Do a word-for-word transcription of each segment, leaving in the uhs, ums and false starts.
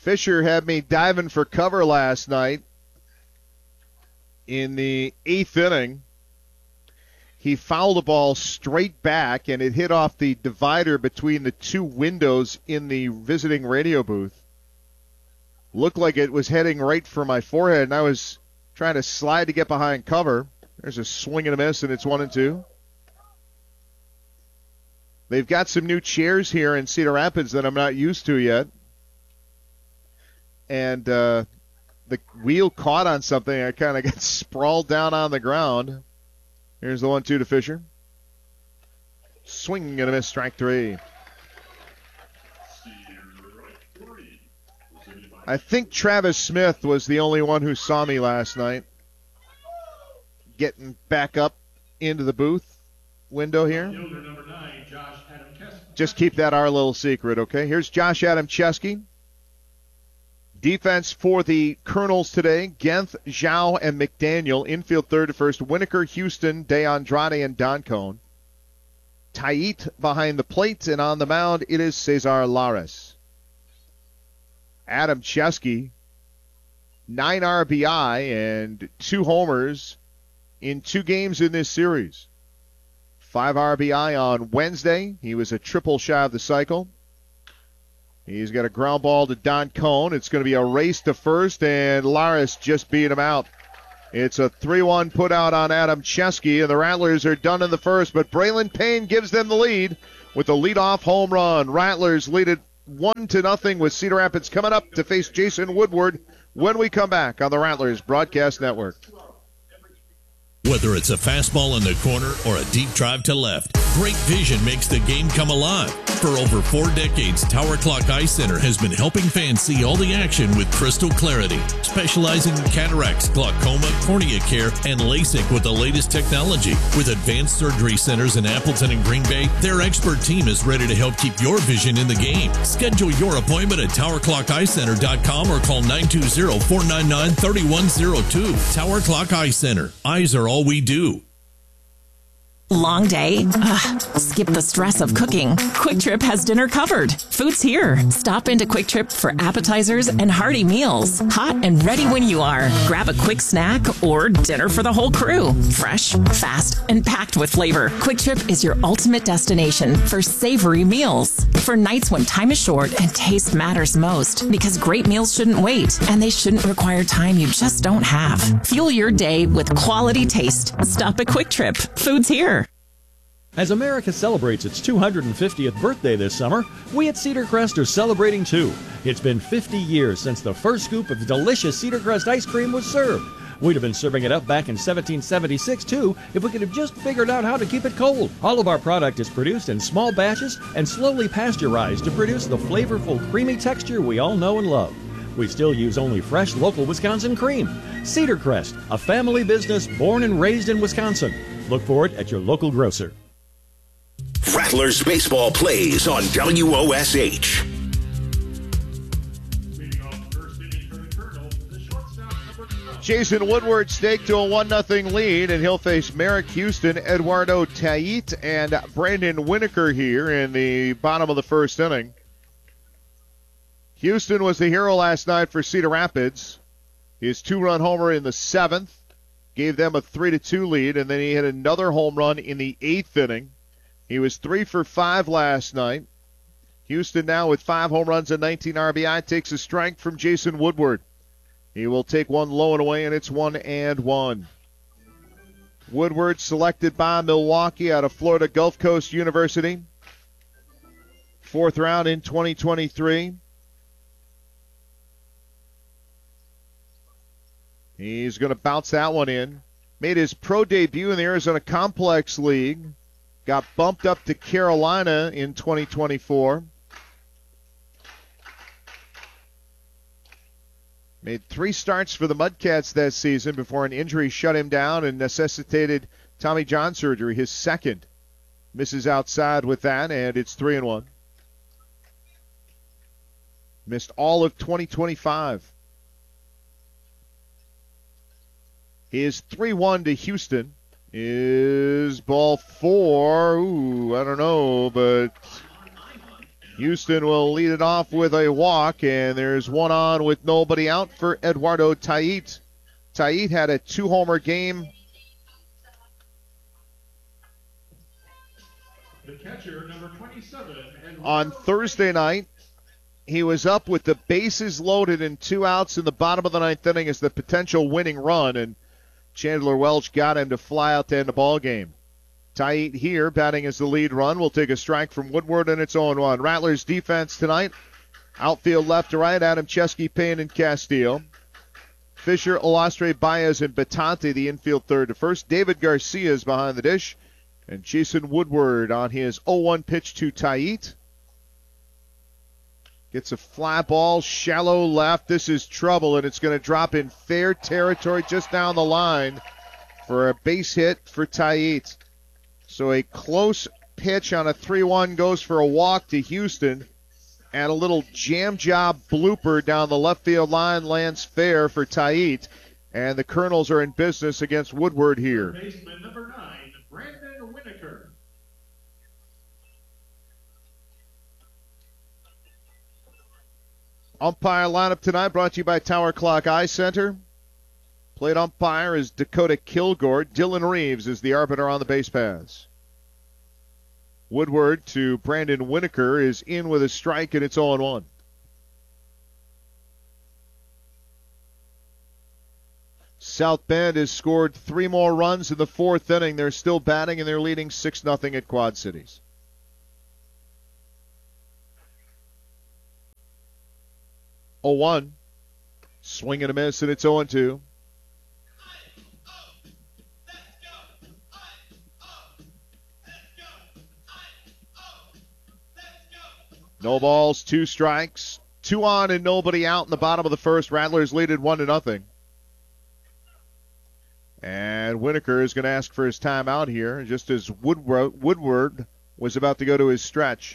Fisher had me diving for cover last night in the eighth inning. He fouled the ball straight back, and it hit off the divider between the two windows in the visiting radio booth. Looked like it was heading right for my forehead, and I was trying to slide to get behind cover. There's a swing and a miss, and it's one and two. They've got some new chairs here in Cedar Rapids that I'm not used to yet. And uh, the wheel caught on something. I kind of got sprawled down on the ground. Here's the one two to Fisher. Swing and a miss, strike three. I think Travis Smith was the only one who saw me last night. Getting back up into the booth window here. Just keep that our little secret, okay? Here's Josh Adamczewski. Defense for the Colonels today, Genth, Zhao, and McDaniel. Infield third to first, Winokur, Houston, De Andrade, and Doncone. Tait behind the plate, and on the mound, it is Cesar Lares. Adamczewski, nine R B I and two homers in two games in this series. Five R B I on Wednesday. He was a triple shy of the cycle. He's got a ground ball to Doncone. It's going to be a race to first, and Lares just beat him out. It's a three one put out on Adamczewski, and the Rattlers are done in the first, but Braylon Payne gives them the lead with a leadoff home run. Rattlers lead it one to nothing with Cedar Rapids coming up to face Jason Woodward when we come back on the Rattlers Broadcast Network. Whether it's a fastball in the corner or a deep drive to left, great vision makes the game come alive. For over four decades, Tower Clock Eye Center has been helping fans see all the action with crystal clarity. Specializing in cataracts, glaucoma, cornea care, and LASIK with the latest technology. With advanced surgery centers in Appleton and Green Bay, their expert team is ready to help keep your vision in the game. Schedule your appointment at tower clock eye center dot com or call nine two zero, four nine nine, three one zero two. Tower Clock Eye Center. Eyes are all we do. Long day? Ugh, skip the stress of cooking. Quick Trip has dinner covered. Food's here. Stop into Quick Trip for appetizers and hearty meals. Hot and ready when you are. Grab a quick snack or dinner for the whole crew. Fresh, fast, and packed with flavor. Quick Trip is your ultimate destination for savory meals. For nights when time is short and taste matters most. Because great meals shouldn't wait, and they shouldn't require time you just don't have. Fuel your day with quality taste. Stop at Quick Trip. Food's here. As America celebrates its two hundred fiftieth birthday this summer, we at Cedar Crest are celebrating too. It's been fifty years since the first scoop of delicious Cedar Crest ice cream was served. We'd have been serving it up back in seventeen seventy-six too if we could have just figured out how to keep it cold. All of our product is produced in small batches and slowly pasteurized to produce the flavorful, creamy texture we all know and love. We still use only fresh, local Wisconsin cream. Cedar Crest, a family business born and raised in Wisconsin. Look for it at your local grocer. Rattlers baseball plays on W O S H. Jason Woodward staked to a one nothing lead, and he'll face Merrick Houston, Eduardo Tait, and Brandon Winokur here in the bottom of the first inning. Houston was the hero last night for Cedar Rapids. His two-run homer in the seventh gave them a three to two lead, and then he hit another home run in the eighth inning. He was three for five last night. Houston now with five home runs and nineteen R B I takes a strike from Jason Woodward. He will take one low and away, and it's one and one. Woodward selected by Milwaukee out of Florida Gulf Coast University. Fourth round in twenty twenty-three. He's going to bounce that one in. Made his pro debut in the Arizona Complex League. Got bumped up to Carolina in twenty twenty-four. Made three starts for the Mudcats that season before an injury shut him down and necessitated Tommy John surgery, his second. Misses outside with that, and it's three and one. Missed all of twenty twenty-five. His three one to Houston is ball four. Ooh, I don't know, but Houston will lead it off with a walk, and there's one on with nobody out for Eduardo Tait. Tait had a two-homer game. The catcher, number twenty-seven, on Thursday night. He was up with the bases loaded and two outs in the bottom of the ninth inning as the potential winning run, and Chandler Welch got him to fly out to end the ball game. Tait here, batting as the lead run, will take a strike from Woodward, and it's oh one. Rattlers defense tonight, outfield left to right, Adam Chesky, Payne, and Castillo. Fisher, Olastre, Baez, and Batante, the infield third to first. David Garcia is behind the dish, and Jason Woodward on his oh one pitch to Tait. Gets a fly ball, shallow left. This is trouble, and it's going to drop in fair territory just down the line for a base hit for Tait. So a close pitch on a three one goes for a walk to Houston, and a little jam job blooper down the left field line lands fair for Tait, and the Colonels are in business against Woodward here. baseman number nine, Brandon Winokur. Umpire lineup tonight brought to you by Tower Clock Eye Center. Plate umpire is Dakota Kilgore. Dylan Reeves is the arbiter on the base paths. Woodward to Brandon Winokur is in with a strike, and it's oh one. South Bend has scored three more runs in the fourth inning. They're still batting, and they're leading six nothing at Quad Cities. oh one. Swing and a miss, and it's oh two. No balls, two strikes, two on and nobody out in the bottom of the first. Rattlers lead it one to nothing. And Winokur is going to ask for his timeout here, just as Woodward, Woodward was about to go to his stretch.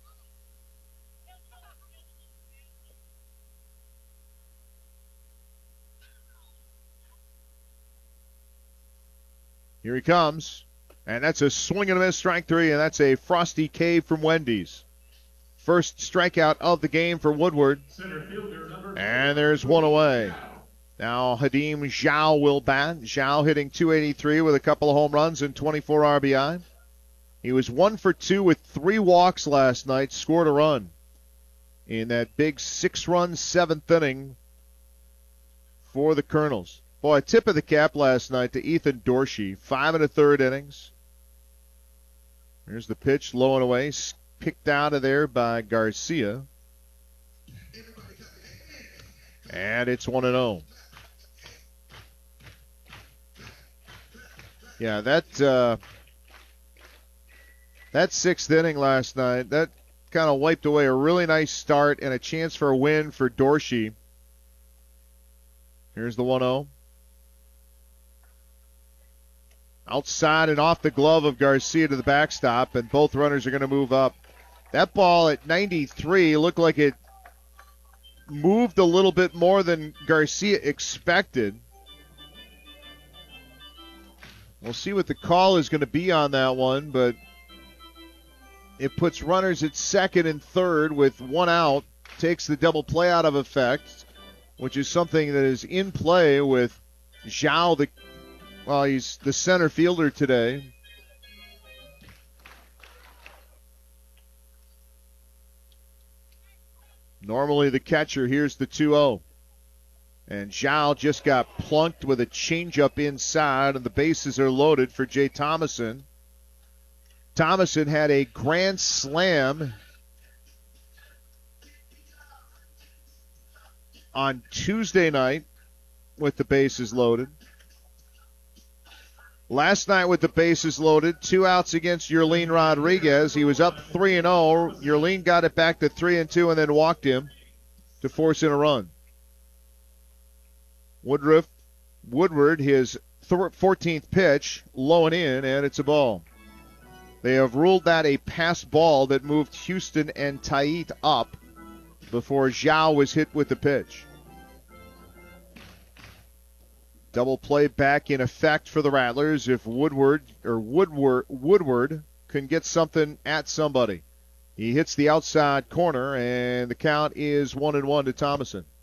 Here he comes, and that's a swing and a miss, strike three, and that's a Frosty Cave from Wendy's. First strikeout of the game for Woodward. And there's one away. Now Hadim Zhao will bat. Zhao hitting two eighty-three with a couple of home runs and twenty-four R B I. He was one for two with three walks last night, scored a run in that big six-run seventh inning for the Colonels. Boy, a tip of the cap last night to Ethan Dorsey. Five and a third innings. Here's the pitch, low and away. Picked out of there by Garcia. And it's one and oh. Yeah, that uh, that sixth inning last night, that kind of wiped away a really nice start and a chance for a win for Dorsey. Here's the one oh. Outside and off the glove of Garcia to the backstop, and both runners are going to move up. That ball at ninety-three looked like it moved a little bit more than Garcia expected. We'll see what the call is going to be on that one, but it puts runners at second and third with one out, takes the double play out of effect, which is something that is in play with Zhao, the Well, he's the center fielder today. Normally the catcher. Here's the two oh. And Zhao just got plunked with a changeup inside, and the bases are loaded for Jay Thomason. Thomason had a grand slam on Tuesday night with the bases loaded. Last night with the bases loaded, two outs against Yerlin Rodriguez. He was up three and oh. Yerlin got it back to three and two and then walked him to force in a run. Woodruff, Woodward, his fourteenth pitch, low and in, and it's a ball. They have ruled that a pass ball that moved Houston and Tait up before Zhao was hit with the pitch. Double play back in effect for the Rattlers if Woodward or Woodward Woodward can get something at somebody. He hits the outside corner, and the count is one and one to Thomason.